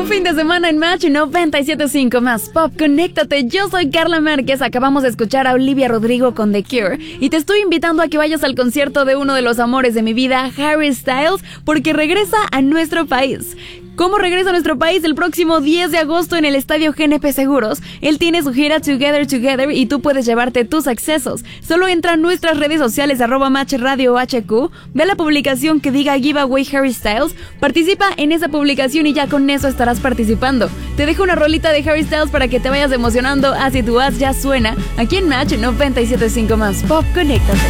fin de semana en Match 97.5 más Pop. Conéctate, yo soy Carla Márquez. Acabamos de escuchar a Olivia Rodrigo con The Cure y te estoy invitando a que vayas al concierto de uno de los amores de mi vida, Harry Styles, porque regresa a nuestro país. ¿Cómo regresa a nuestro país? El próximo 10 de agosto en el estadio GNP Seguros. Él tiene su gira Together Together y tú puedes llevarte tus accesos. Solo entra a nuestras redes sociales @MatchRadioHQ, ve la publicación que diga Giveaway Harry Styles, participa en esa publicación y ya con eso estarás participando. Te dejo una rolita de Harry Styles para que te vayas emocionando así tu as ya suena aquí en Match 97.5 más Pop. Conéctate.